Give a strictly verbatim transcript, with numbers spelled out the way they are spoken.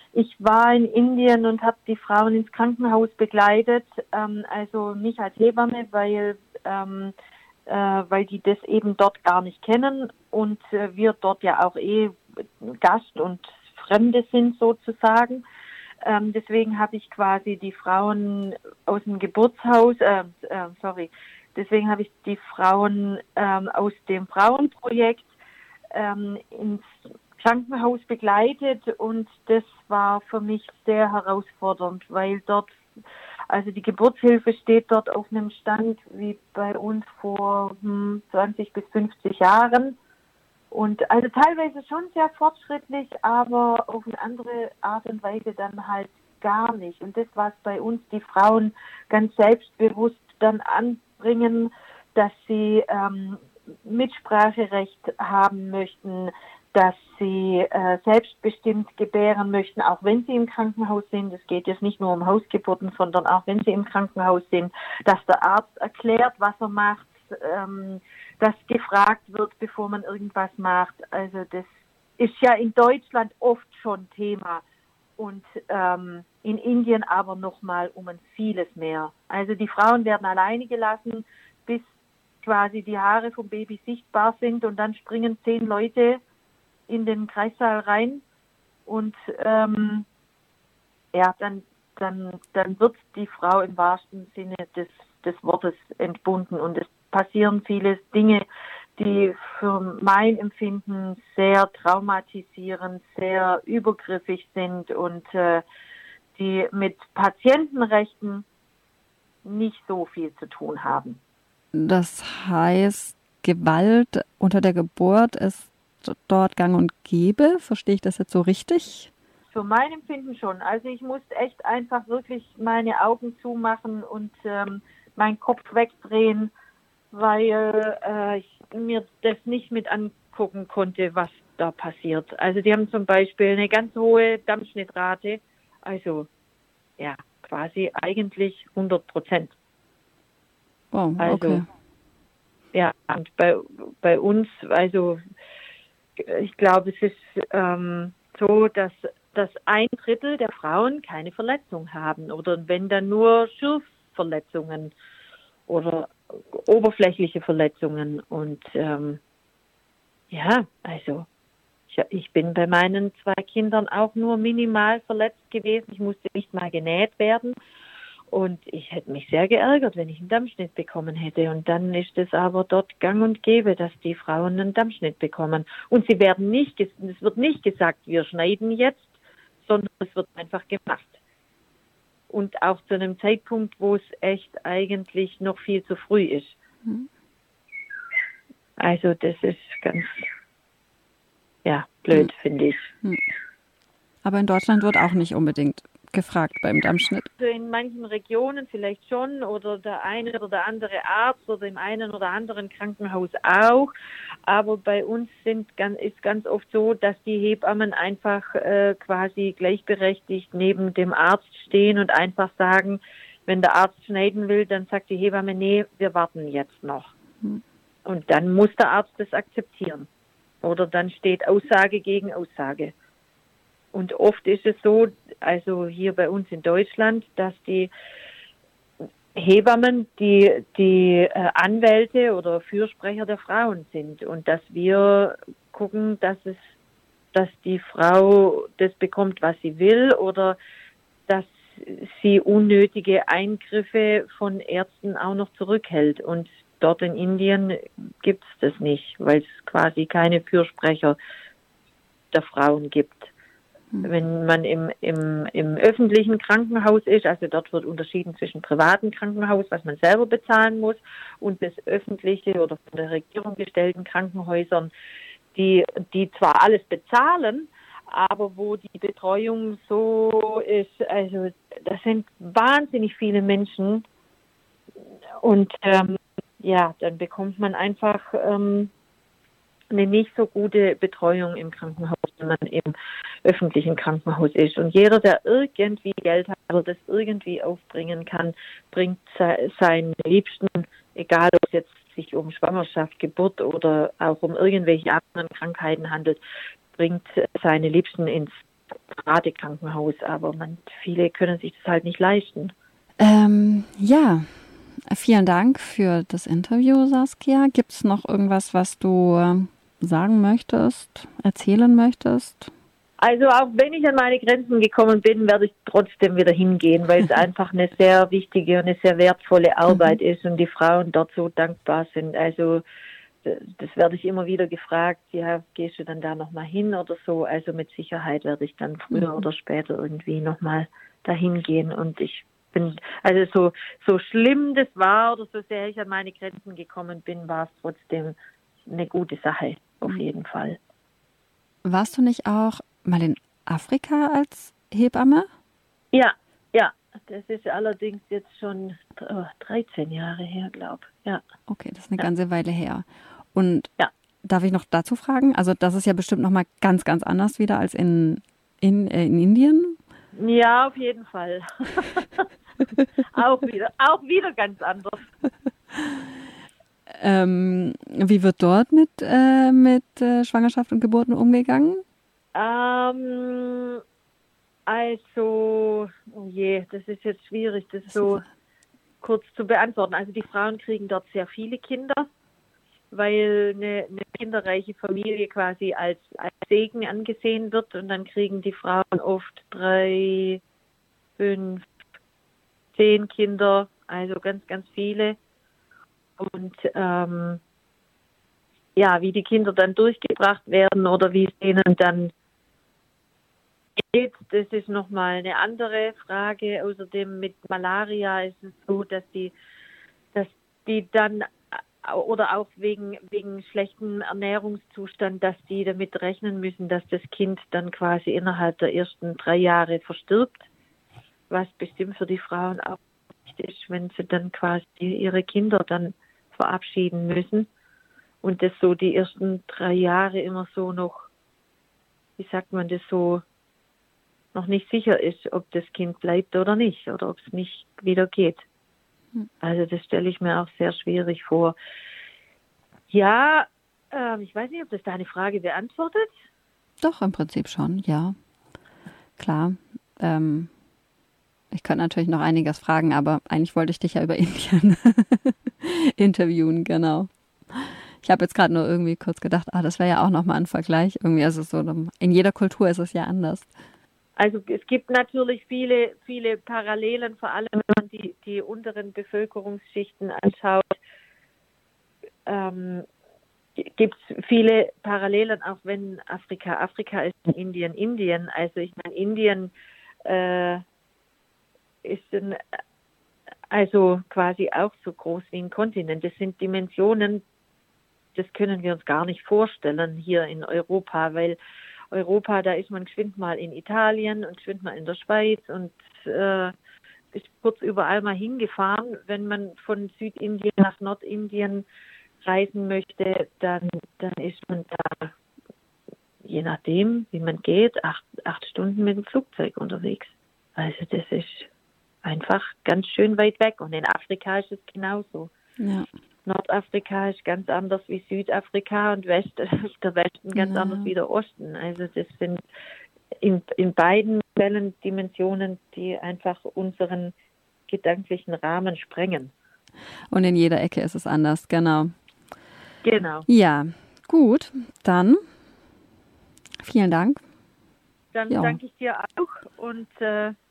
Ich war in Indien und habe die Frauen ins Krankenhaus begleitet, ähm, also nicht als Hebamme, weil, ähm, äh, weil die das eben dort gar nicht kennen und äh, wir dort ja auch eh Gast und Fremde sind sozusagen. Ähm, deswegen habe ich quasi die Frauen aus dem Geburtshaus, äh, äh, sorry, deswegen habe ich die Frauen ähm, aus dem Frauenprojekt ähm, ins Krankenhaus begleitet und das war für mich sehr herausfordernd, weil dort, also die Geburtshilfe steht dort auf einem Stand wie bei uns vor hm, zwanzig bis fünfzig Jahren. Und also teilweise schon sehr fortschrittlich, aber auf eine andere Art und Weise dann halt gar nicht. Und das, was bei uns die Frauen ganz selbstbewusst dann anbringen, dass sie ähm, Mitspracherecht haben möchten, dass sie äh, selbstbestimmt gebären möchten, auch wenn sie im Krankenhaus sind. Es geht jetzt nicht nur um Hausgeburten, sondern auch wenn sie im Krankenhaus sind, dass der Arzt erklärt, was er macht, ähm, dass gefragt wird, bevor man irgendwas macht. Also das ist ja in Deutschland oft schon Thema und ähm, in Indien aber nochmal um ein vieles mehr. Also die Frauen werden alleine gelassen, bis quasi die Haare vom Baby sichtbar sind und dann springen zehn Leute in den Kreissaal rein und ähm, ja, dann, dann, dann wird die Frau im wahrsten Sinne des, des Wortes entbunden und es passieren viele Dinge, die für mein Empfinden sehr traumatisierend, sehr übergriffig sind und äh, die mit Patientenrechten nicht so viel zu tun haben. Das heißt, Gewalt unter der Geburt ist dort gang und gäbe? Verstehe ich das jetzt so richtig? Für mein Empfinden schon. Also ich musste echt einfach wirklich meine Augen zumachen und ähm, meinen Kopf wegdrehen, weil äh, ich mir das nicht mit angucken konnte, was da passiert. Also die haben zum Beispiel eine ganz hohe Dammschnittrate, also ja, quasi eigentlich hundert Prozent. Oh, also, okay. Ja, und bei, bei uns, also ich glaube, es ist ähm, so, dass, dass ein Drittel der Frauen keine Verletzung haben oder wenn dann nur Schürfverletzungen oder oberflächliche Verletzungen. Und ähm, ja, also ich, ich bin bei meinen zwei Kindern auch nur minimal verletzt gewesen. Ich musste nicht mal genäht werden. Und ich hätte mich sehr geärgert, wenn ich einen Dammschnitt bekommen hätte. Und dann ist es aber dort gang und gäbe, dass die Frauen einen Dammschnitt bekommen. Und sie werden nicht, es wird nicht gesagt, wir schneiden jetzt, sondern es wird einfach gemacht. Und auch zu einem Zeitpunkt, wo es echt eigentlich noch viel zu früh ist. Mhm. Also das ist ganz, ja, blöd, mhm. finde ich. Mhm. Aber in Deutschland wird auch nicht unbedingt gefragt beim Dammschnitt. In manchen Regionen vielleicht schon oder der eine oder der andere Arzt oder im einen oder anderen Krankenhaus auch. Aber bei uns sind, ist ganz oft so, dass die Hebammen einfach äh, quasi gleichberechtigt neben dem Arzt stehen und einfach sagen, wenn der Arzt schneiden will, dann sagt die Hebamme, nee, wir warten jetzt noch. Hm. Und dann muss der Arzt das akzeptieren. Oder dann steht Aussage gegen Aussage. Und oft ist es so, also hier bei uns in Deutschland, dass die Hebammen die, die äh, Anwälte oder Fürsprecher der Frauen sind und dass wir gucken, dass es, dass die Frau das bekommt, was sie will oder dass sie unnötige Eingriffe von Ärzten auch noch zurückhält. Und dort in Indien gibt es das nicht, weil es quasi keine Fürsprecher der Frauen gibt. Wenn man im, im, im öffentlichen Krankenhaus ist, also dort wird unterschieden zwischen privaten Krankenhaus, was man selber bezahlen muss, und das öffentliche oder von der Regierung gestellten Krankenhäusern, die, die zwar alles bezahlen, aber wo die Betreuung so ist, also das sind wahnsinnig viele Menschen und ähm, ja, dann bekommt man einfach ähm, eine nicht so gute Betreuung im Krankenhaus, wenn man im öffentlichen Krankenhaus ist. Und jeder, der irgendwie Geld hat oder das irgendwie aufbringen kann, bringt seinen Liebsten, egal ob es jetzt sich um Schwangerschaft, Geburt oder auch um irgendwelche anderen Krankheiten handelt, bringt seine Liebsten ins private Krankenhaus, aber man, viele können sich das halt nicht leisten. Ähm, ja, vielen Dank für das Interview, Saskia. Gibt es noch irgendwas, was du äh, sagen möchtest, erzählen möchtest? Also auch wenn ich an meine Grenzen gekommen bin, werde ich trotzdem wieder hingehen, weil es einfach eine sehr wichtige und eine sehr wertvolle Arbeit mhm. ist und die Frauen dort so dankbar sind. Also das werde ich immer wieder gefragt, ja, gehst du dann da nochmal hin oder so? Also mit Sicherheit werde ich dann früher mhm. oder später irgendwie nochmal dahin gehen. Und ich bin, also so, so schlimm das war oder so sehr ich an meine Grenzen gekommen bin, war es trotzdem eine gute Sache, auf mhm. jeden Fall. Warst du nicht auch mal in Afrika als Hebamme? Ja, ja. Das ist allerdings jetzt schon oh, dreizehn Jahre her, glaube ich. Ja. Okay, das ist eine ja. ganze Weile her. Und ja. darf ich noch dazu fragen? Also das ist ja bestimmt nochmal ganz, ganz anders wieder als in, in, äh, in Indien. Ja, auf jeden Fall. auch wieder, auch wieder ganz anders. Ähm, wie wird dort mit, äh, mit äh, Schwangerschaft und Geburten umgegangen? Ähm, also, oh je, das ist jetzt schwierig, das so kurz zu beantworten. Also die Frauen kriegen dort sehr viele Kinder, weil eine, eine kinderreiche Familie quasi als, als Segen angesehen wird und dann kriegen die Frauen oft drei, fünf, zehn Kinder, also ganz, ganz viele. Und ähm, ja, wie die Kinder dann durchgebracht werden oder wie es denen dann geht, das ist nochmal eine andere Frage. Außerdem mit Malaria ist es so, dass die, dass die dann oder auch wegen, wegen schlechtem Ernährungszustand, dass die damit rechnen müssen, dass das Kind dann quasi innerhalb der ersten drei Jahre verstirbt, was bestimmt für die Frauen auch wichtig ist, wenn sie dann quasi ihre Kinder dann verabschieden müssen und das so die ersten drei Jahre immer so noch, wie sagt man das so, noch nicht sicher ist, ob das Kind bleibt oder nicht oder ob es nicht wieder geht. Also das stelle ich mir auch sehr schwierig vor. Ja, ähm, ich weiß nicht, ob das deine Frage beantwortet. Doch, im Prinzip schon, ja. Klar. Ähm, ich könnte natürlich noch einiges fragen, aber eigentlich wollte ich dich ja über Indien interviewen, genau. Ich habe jetzt gerade nur irgendwie kurz gedacht, ah, das wäre ja auch nochmal ein Vergleich. Irgendwie ist es so, in jeder Kultur ist es ja anders. Also es gibt natürlich viele, viele Parallelen, vor allem wenn man die, die unteren Bevölkerungsschichten anschaut, ähm, gibt es viele Parallelen, auch wenn Afrika, Afrika ist in Indien, Indien. Also ich meine, Indien äh, ist ein, also quasi auch so groß wie ein Kontinent. Das sind Dimensionen, das können wir uns gar nicht vorstellen hier in Europa, weil Europa, da ist man geschwind mal in Italien und geschwind mal in der Schweiz und äh, ist kurz überall mal hingefahren. Wenn man von Südindien nach Nordindien reisen möchte, dann, dann ist man da, je nachdem, wie man geht, acht, acht Stunden mit dem Flugzeug unterwegs. Also das ist einfach ganz schön weit weg. Und in Afrika ist es genauso. Ja. Nordafrika ist ganz anders wie Südafrika und West, der Westen ganz ja. anders wie der Osten. Also das sind in, in beiden Fällen Dimensionen, die einfach unseren gedanklichen Rahmen sprengen. Und in jeder Ecke ist es anders, genau. Genau. Ja, gut, dann vielen Dank. Dann ja. danke ich dir auch und äh,